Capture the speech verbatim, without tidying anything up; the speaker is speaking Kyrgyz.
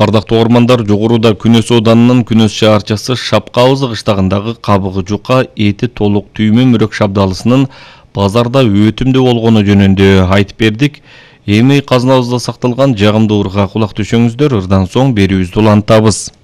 Бардактуу угармандар, жогоруда Күнөс Ауданынын Күнөс шаарчасы Шапкабыз кыштагындагы кабыгы жука эти толук түймө мөрөк шабдалысынын базарда өтүмдүү болгону жөнүндө айтып бердик. Эми казынабызда сакталган жагымдуу ырга кулак түшөңүздөр, ырдан соң берүүбүздү улантабыз.